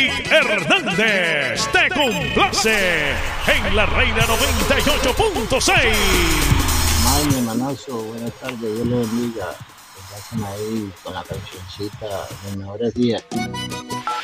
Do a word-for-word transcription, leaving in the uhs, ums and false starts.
Eric Hernández te complace en la Reina noventa y ocho punto seis. Ay, mi hermanazo, buenas tardes, Dios le bendiga. Que pasen ahí con la cancioncita, los mejores días.